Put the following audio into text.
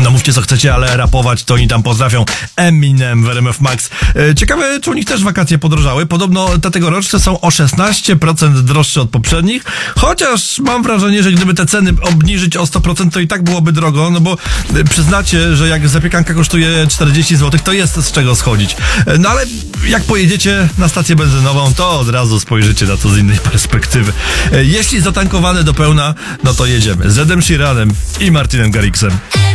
No mówcie co chcecie, ale rapować to oni tam pozdrawią. Eminem w RMF Max. Ciekawe, czy u nich też wakacje podrożały. Podobno te tegoroczne są o 16% droższe od poprzednich, chociaż mam wrażenie, że gdyby te ceny obniżyć o 100%, to i tak byłoby drogo, no bo przyznacie, że jak zapiekanka kosztuje 40 zł, to jest z czego schodzić. No ale jak pojedziecie na stację benzynową, to od razu spojrzycie na to z innej perspektywy. Jeśli zatankowane do pełna, no to jedziemy z Edem Sheeranem i Martinem Garrixem.